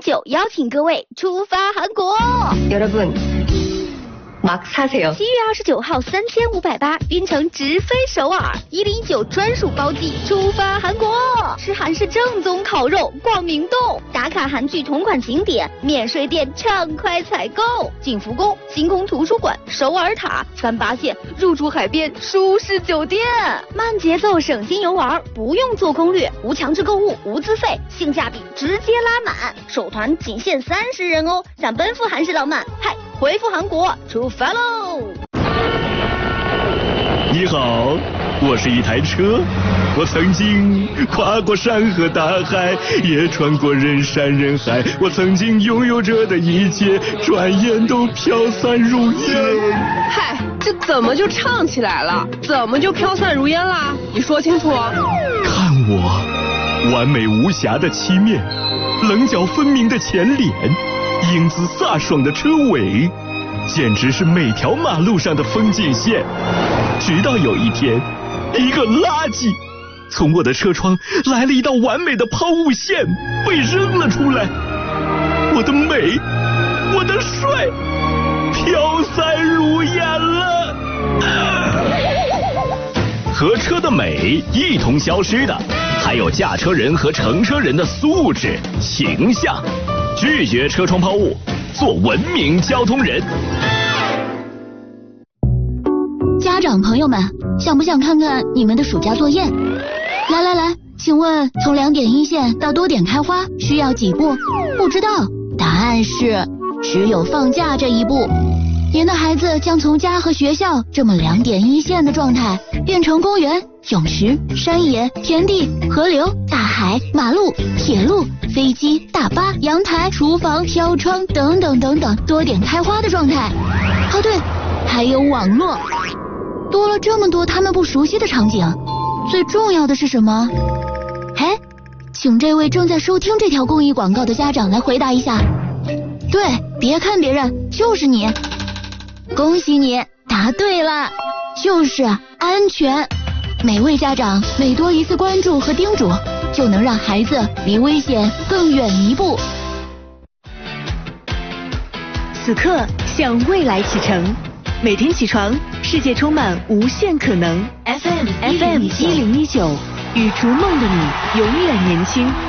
9邀请各位出发韩国。 막 사세요. 7月29号3580晕乘直飞首尔，109专属包机出发韩国，吃韩式正宗烤肉，逛明洞，打卡韩剧同款景点，免税店畅快采购，景福宫、星空图书馆、首尔塔、38线入住海边舒适酒店，慢节奏省心游玩，不用做攻略，无强制购物，无资费，性价比直接拉满，首团仅限30人哦，想奔赴韩式浪漫，嗨！回复韩国，出发喽！ 你好，我是一台车，我曾经跨过山河大海，也穿过人山人海，我曾经拥有着的一切，转眼都飘散如烟。 嗨，这怎么就唱起来了？怎么就飘散如烟啦？你说清楚。 看我，完美无瑕的漆面，棱角分明的前脸。英姿飒爽的车尾，简直是每条马路上的风景线。直到有一天，一个垃圾从我的车窗来了一道完美的抛物线，被扔了出来。我的美，我的帅，飘散如烟了。和车的美一同消失的，还有驾车人和乘车人的素质、形象。拒绝车窗抛物，做文明交通人。 家长朋友们，想不想看看你们的暑假作业？来，请问从2点一线到多点开花需要几步？不知道，答案是只有放假这一步。您的孩子将从家和学校这么2点一线的状态，变成公园、泳池、山野、田地、河流、大海、马路、铁路、飞机、大巴、阳台、厨房、飘窗等等等等多点开花的状态。哦对，还有网络。多了这么多他们不熟悉的场景，最重要的是什么？哎，请这位正在收听这条公益广告的家长来回答一下。对，别看别人，就是你。恭喜你答对了，就是安全。每位家长每多一次关注和叮嘱，就能让孩子离危险更远一步。 此刻向未来启程，每天起床，世界充满无限可能。FM 1019，与逐梦的你永远年轻。